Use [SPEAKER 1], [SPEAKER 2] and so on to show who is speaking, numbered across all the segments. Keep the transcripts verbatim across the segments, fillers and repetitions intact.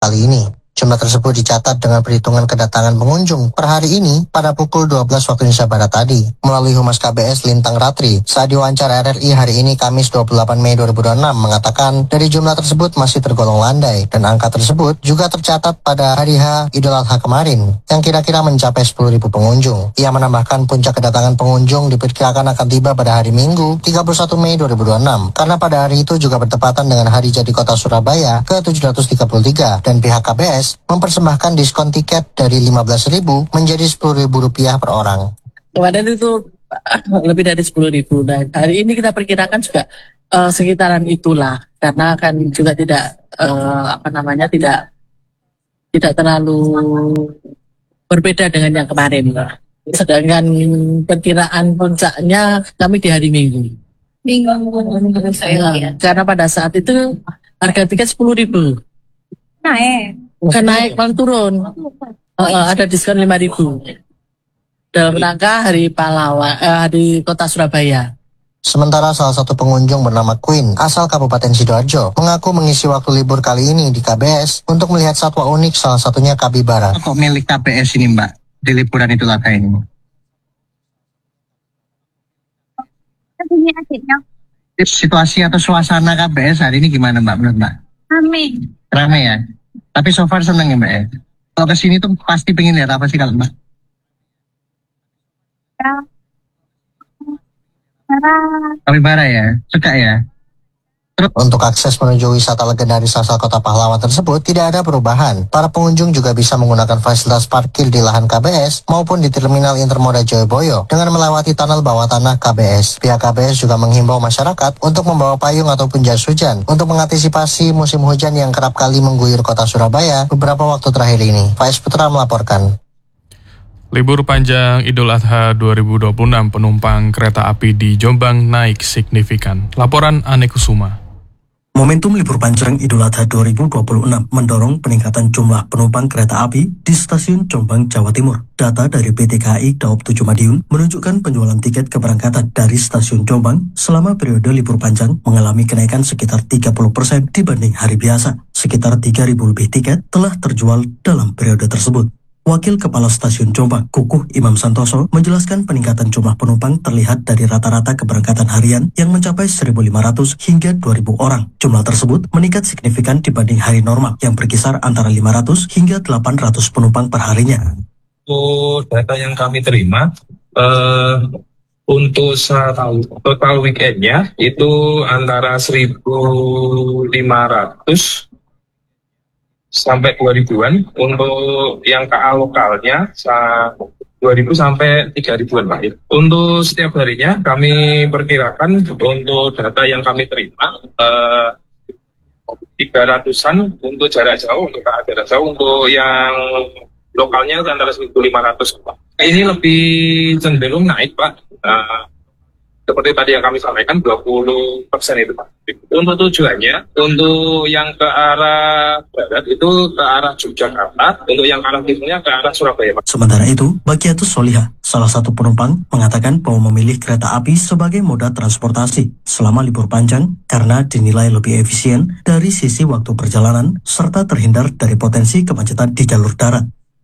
[SPEAKER 1] kali ini. Jumlah tersebut dicatat dengan perhitungan kedatangan pengunjung per hari ini pada pukul dua belas waktu Indonesia Barat tadi. Melalui Humas K B S Lintang Ratri, saat diwawancara R R I hari ini Kamis dua puluh delapan Mei dua ribu dua puluh enam mengatakan dari jumlah tersebut masih tergolong landai dan angka tersebut juga tercatat pada hari H Idul Adha kemarin yang kira-kira mencapai sepuluh ribu pengunjung. Ia menambahkan puncak kedatangan pengunjung diperkirakan akan tiba pada hari Minggu tiga puluh satu Mei dua ribu dua puluh enam karena pada hari itu juga bertepatan dengan Hari Jadi Kota Surabaya ke tujuh ratus tiga puluh tiga dan pihak K B S mempersembahkan diskon tiket dari lima belas ribu menjadi sepuluh ribu rupiah per orang.
[SPEAKER 2] Kemarin itu lebih dari sepuluh ribu. Nah, hari ini kita perkirakan juga uh, sekitaran itulah, karena kan juga tidak uh, apa namanya tidak tidak terlalu berbeda dengan yang kemarin. Sedangkan perkiraan puncaknya kami di hari Minggu. Minggu saya ya. Karena pada saat itu harga tiket sepuluh ribu. Naik. Bukan naik, malah turun. Uh, uh, ada diskon lima ribu. Dalam rangka Hari Pahlawan, uh, Hari Kota Surabaya.
[SPEAKER 1] Sementara salah satu pengunjung bernama Queen, asal Kabupaten Sidoarjo, mengaku mengisi waktu libur kali ini di K B S untuk melihat satwa unik, salah satunya kapibara.
[SPEAKER 3] Kok milik K B S ini Mbak, di liburan Idul Adha ini? Situasi atau suasana K B S hari ini gimana Mbak, menurut Mbak?
[SPEAKER 4] Rame.
[SPEAKER 3] Rame ya? Tapi so far seneng ya Mbak ya? Kalau kesini tuh pasti pengen lihat apa sih kalau Mbak? Kapibara ya? Suka ya?
[SPEAKER 1] Untuk akses menuju wisata legendaris asal kota pahlawan tersebut tidak ada perubahan. Para pengunjung juga bisa menggunakan fasilitas parkir di lahan K B S maupun di Terminal Intermoda Joyoboyo dengan melewati tunnel bawah tanah K B S. Pihak K B S juga menghimbau masyarakat untuk membawa payung ataupun jas hujan untuk mengantisipasi musim hujan yang kerap kali mengguyur kota Surabaya beberapa waktu terakhir ini. Faiz Putra melaporkan.
[SPEAKER 5] Libur panjang Idul Adha dua ribu dua puluh enam penumpang kereta api di Jombang naik signifikan. Laporan Ane Kusuma.
[SPEAKER 6] Momentum libur panjang Idul Adha dua ribu dua puluh enam mendorong peningkatan jumlah penumpang kereta api di stasiun Jombang, Jawa Timur. Data dari P T K A I Daob tujuh Madiun menunjukkan penjualan tiket keberangkatan dari stasiun Jombang selama periode libur panjang mengalami kenaikan sekitar tiga puluh persen dibanding hari biasa. Sekitar tiga ribu lebih tiket telah terjual dalam periode tersebut. Wakil Kepala Stasiun Jombang, Kukuh Imam Santoso, menjelaskan peningkatan jumlah penumpang terlihat dari rata-rata keberangkatan harian yang mencapai seribu lima ratus hingga dua ribu orang. Jumlah tersebut meningkat signifikan dibanding hari normal yang berkisar antara lima ratus hingga delapan ratus penumpang per harinya.
[SPEAKER 7] Untuk data yang kami terima, uh, untuk total weekendnya itu antara seribu lima ratus sampai dua ribuan. Untuk yang K A lokalnya dua ribu sampai tiga ribuan Pak. Untuk setiap harinya kami perkirakan untuk data yang kami terima eh, tiga ratusan untuk jarak jauh, untuk K A jarak jauh. Untuk yang lokalnya antara seribu lima ratus Pak. Ini lebih cenderung naik Pak. Nah, seperti tadi yang kami sampaikan dua puluh persen itu Pak. Untuk tujuannya, untuk yang ke arah barat itu ke arah Yogyakarta, untuk yang ke arah timurnya ke arah Surabaya Pak.
[SPEAKER 6] Sementara itu, Bagiatus Solihah, salah satu penumpang, mengatakan bahwa memilih kereta api sebagai moda transportasi selama libur panjang karena dinilai lebih efisien dari sisi waktu perjalanan serta terhindar dari potensi kemacetan di jalur darat.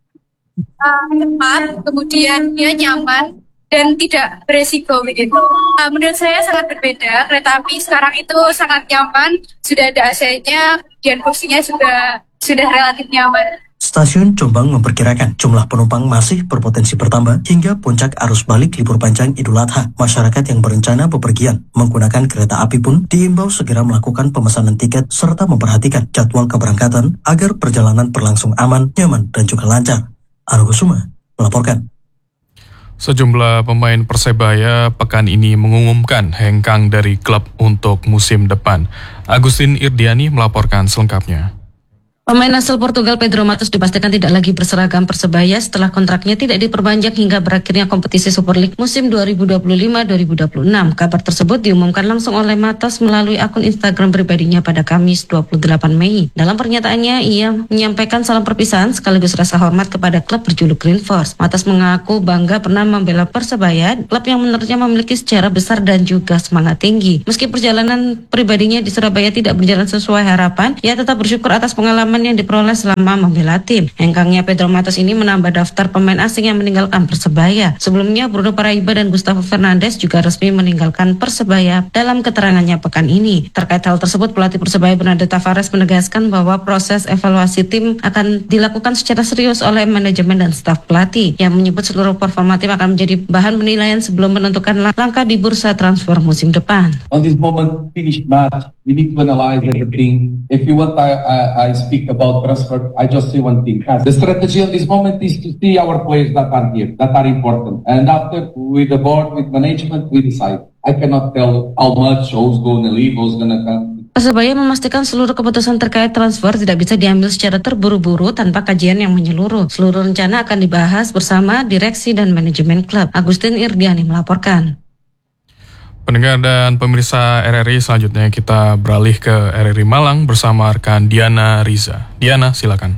[SPEAKER 4] Uh, cepat, kemudian dia nyaman dan tidak beresiko begitu. Uh, menurut saya sangat berbeda. Kereta api sekarang itu sangat nyaman, sudah ada A C-nya, dan kursinya sudah sudah relatif nyaman.
[SPEAKER 6] Stasiun Jombang memperkirakan jumlah penumpang masih berpotensi bertambah hingga puncak arus balik libur panjang Idul Adha. Masyarakat yang berencana bepergian menggunakan kereta api pun diimbau segera melakukan pemesanan tiket serta memperhatikan jadwal keberangkatan agar perjalanan berlangsung aman, nyaman, dan juga lancar. Ane Kusuma melaporkan.
[SPEAKER 5] Sejumlah pemain Persebaya pekan ini mengumumkan hengkang dari klub untuk musim depan. Agustin Irdiani melaporkan selengkapnya.
[SPEAKER 8] Pemain asal Portugal Pedro Matos dipastikan tidak lagi berseragam Persebaya setelah kontraknya tidak diperpanjang hingga berakhirnya kompetisi Super League musim dua ribu dua puluh lima dua ribu dua puluh enam. Kabar tersebut diumumkan langsung oleh Matos melalui akun Instagram pribadinya pada Kamis dua puluh delapan Mei. Dalam pernyataannya, ia menyampaikan salam perpisahan sekaligus rasa hormat kepada klub berjuluk Green Force. Matos mengaku bangga pernah membela Persebaya, klub yang menurutnya memiliki sejarah besar dan juga semangat tinggi. Meski perjalanan pribadinya di Surabaya tidak berjalan sesuai harapan, ia tetap bersyukur atas pengalaman pengalaman yang diperoleh selama membela tim. Hengkangnya Pedro Matos ini menambah daftar pemain asing yang meninggalkan Persebaya. Sebelumnya Bruno Paraiba dan Gustavo Fernandes juga resmi meninggalkan Persebaya dalam keterangannya pekan ini. Terkait hal tersebut, pelatih Persebaya Bernardo Tavares menegaskan bahwa proses evaluasi tim akan dilakukan secara serius oleh manajemen dan staf pelatih, yang menyebut seluruh performa tim akan menjadi bahan penilaian sebelum menentukan langkah di bursa transfer musim depan.
[SPEAKER 9] On this moment, finished match, we need to analyze everything. If you want, I, I, I speak about transfer. I just say one thing. The strategy on this moment is to see our players that are here, that are important. And after, with the board, with management, we decide. I cannot tell how much, who's going to leave, who's going to come.
[SPEAKER 8] Persebaya memastikan seluruh keputusan terkait transfer tidak bisa diambil secara terburu-buru tanpa kajian yang menyeluruh. Seluruh rencana akan dibahas bersama direksi dan manajemen klub. Agustin Irdiani melaporkan.
[SPEAKER 5] Pendengar dan pemirsa R R I, selanjutnya kita beralih ke R R I Malang bersama rekan Diana Riza. Diana, silakan.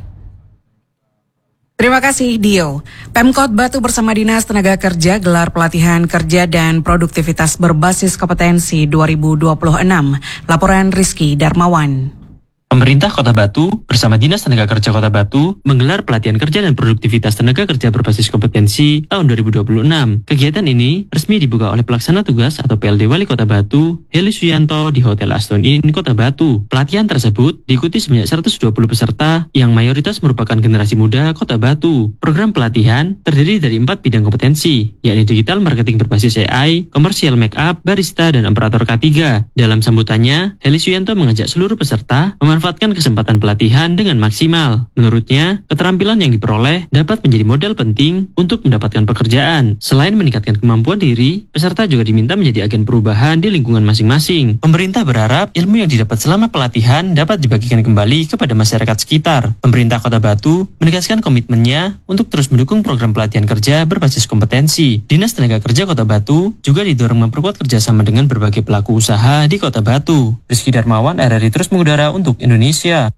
[SPEAKER 10] Terima kasih, Dio. Pemkot Batu bersama Dinas Tenaga Kerja gelar pelatihan kerja dan produktivitas berbasis kompetensi dua ribu dua puluh enam. Laporan Rizky Darmawan.
[SPEAKER 11] Pemerintah Kota Batu bersama Dinas Tenaga Kerja Kota Batu menggelar pelatihan kerja dan produktivitas tenaga kerja berbasis kompetensi tahun dua ribu dua puluh enam. Kegiatan ini resmi dibuka oleh pelaksana tugas atau P L D Wali Kota Batu, Heli Suyanto di Hotel Aston Inn Kota Batu. Pelatihan tersebut diikuti sebanyak seratus dua puluh peserta yang mayoritas merupakan generasi muda Kota Batu. Program pelatihan terdiri dari empat bidang kompetensi, yakni digital marketing berbasis A I, komersial make up, barista, dan operator K tiga. Dalam sambutannya, Heli Suyanto mengajak seluruh peserta memanfaatkan kesempatan pelatihan dengan maksimal. Menurutnya, keterampilan yang diperoleh dapat menjadi modal penting untuk mendapatkan pekerjaan. Selain meningkatkan kemampuan diri, peserta juga diminta menjadi agen perubahan di lingkungan masing-masing. Pemerintah berharap ilmu yang didapat selama pelatihan dapat dibagikan kembali kepada masyarakat sekitar. Pemerintah Kota Batu menegaskan komitmennya untuk terus mendukung program pelatihan kerja berbasis kompetensi. Dinas Tenaga Kerja Kota Batu juga didorong memperkuat kerjasama dengan berbagai pelaku usaha di Kota Batu. Rizky Darmawan, R R I terus mengudara untuk Indonesia.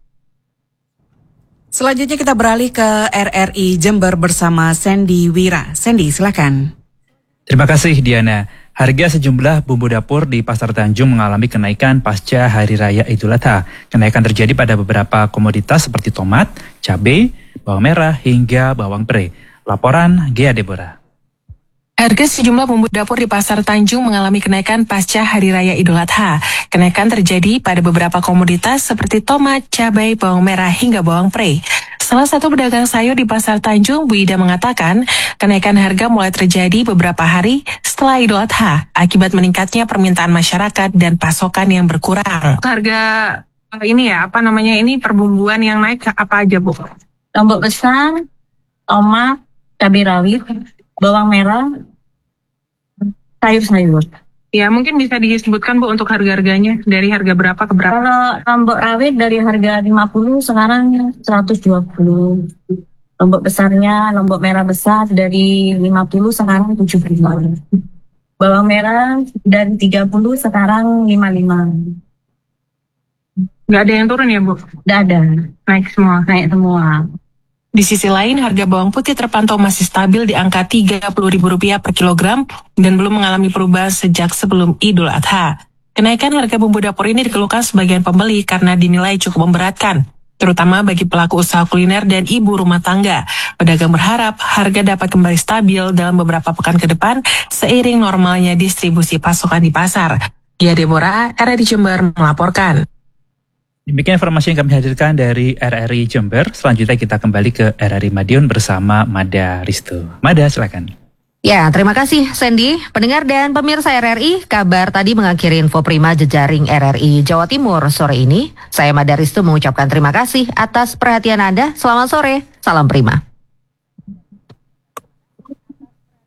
[SPEAKER 10] Selanjutnya kita beralih ke R R I Jember bersama Sandy Wira. Sandy, silakan.
[SPEAKER 12] Terima kasih, Diana. Harga sejumlah bumbu dapur di Pasar Tanjung mengalami kenaikan pasca Hari Raya Idul Adha. Kenaikan terjadi pada beberapa komoditas seperti tomat, cabai, bawang merah, hingga bawang pre. Laporan Gea Deborah.
[SPEAKER 13] Harga sejumlah bumbu dapur di Pasar Tanjung mengalami kenaikan pasca Hari Raya Idul Adha. Kenaikan terjadi pada beberapa komoditas seperti tomat, cabai, bawang merah, hingga bawang pre. Salah satu pedagang sayur di Pasar Tanjung, Bu Ida, mengatakan kenaikan harga mulai terjadi beberapa hari setelah Idul Adha akibat meningkatnya permintaan masyarakat dan pasokan yang berkurang.
[SPEAKER 14] Harga ini ya, apa namanya ini perbumbuan yang naik apa aja, Bu?
[SPEAKER 15] Lombok besar, tomat, cabai rawit, bawang merah, sayur-sayur.
[SPEAKER 14] Ya, mungkin bisa disebutkan, Bu, untuk harga-harganya dari harga berapa ke berapa?
[SPEAKER 15] Kalau lombok rawit dari harga lima puluh sekarang seratus dua puluh. Lombok besarnya, lombok merah besar dari lima puluh sekarang tujuh puluh. Bawang merah dari tiga puluh sekarang lima puluh lima.
[SPEAKER 14] Nggak ada yang turun ya, Bu?
[SPEAKER 15] Nggak ada.
[SPEAKER 14] Naik semua?
[SPEAKER 15] Naik semua.
[SPEAKER 13] Di sisi lain, harga bawang putih terpantau masih stabil di angka tiga puluh ribu rupiah per kilogram dan belum mengalami perubahan sejak sebelum Idul Adha. Kenaikan harga bumbu dapur ini dikeluhkan sebagian pembeli karena dinilai cukup memberatkan, terutama bagi pelaku usaha kuliner dan ibu rumah tangga. Pedagang berharap harga dapat kembali stabil dalam beberapa pekan ke depan seiring normalnya distribusi pasokan di pasar. Gia Deborah, R R I Jember melaporkan.
[SPEAKER 12] Demikian informasi yang kami hadirkan dari R R I Jember. Selanjutnya kita kembali ke R R I Madiun bersama Mada Risto. Mada, silakan.
[SPEAKER 16] Ya, terima kasih Sandy. Pendengar dan pemirsa R R I, kabar tadi mengakhiri info prima jejaring R R I Jawa Timur sore ini. Saya Mada Risto mengucapkan terima kasih atas perhatian Anda. Selamat sore, salam prima.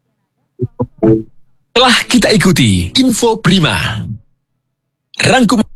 [SPEAKER 17] Telah kita ikuti info prima. Rangkum